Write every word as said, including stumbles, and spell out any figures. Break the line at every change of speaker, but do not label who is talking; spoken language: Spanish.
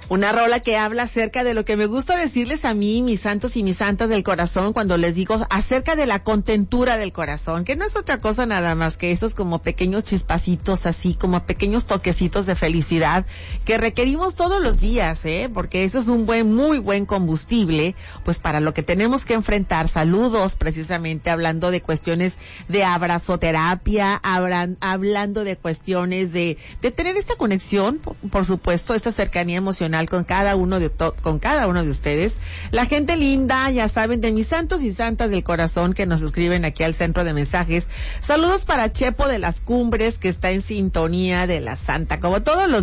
Una rola que habla acerca de lo que me gusta decirles a mí, mis santos y mis santas del corazón, cuando les digo acerca de la contentura del corazón, que no es otra cosa nada más que esos como pequeños chispacitos, así como pequeños toquecitos de felicidad que requerimos todos los días, ¿eh? Porque eso es un buen, muy buen combustible, pues para lo que tenemos que enfrentar. Saludos, precisamente hablando de cuestiones de abrazoterapia, hablan, hablando de cuestiones de, de tener esta conexión, por, por supuesto, esta cercanía emocional con cada uno de to- con cada uno de ustedes. La gente linda, ya saben, de mis santos y santas del corazón que nos escriben aquí al centro de mensajes. Saludos para Chepo de las Cumbres, que está en sintonía de la Santa, como todos los